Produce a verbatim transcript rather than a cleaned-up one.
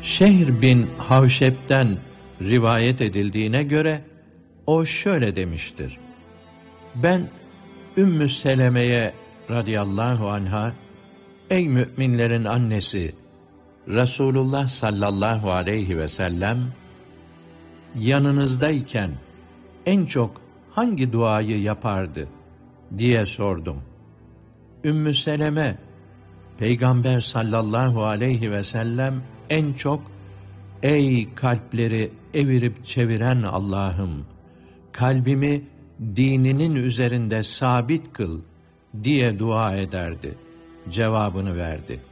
Şehr bin Havşep'ten rivayet edildiğine göre o şöyle demiştir: Ben Ümmü Seleme'ye radıyallahu anha, ey müminlerin annesi, Resulullah sallallahu aleyhi ve sellem yanınızdayken en çok hangi duayı yapardı diye sordum. Ümmü Seleme, Peygamber sallallahu aleyhi ve sellem en çok ey kalpleri evirip çeviren Allah'ım, kalbimi dininin üzerinde sabit kıl diye dua ederdi cevabını verdi.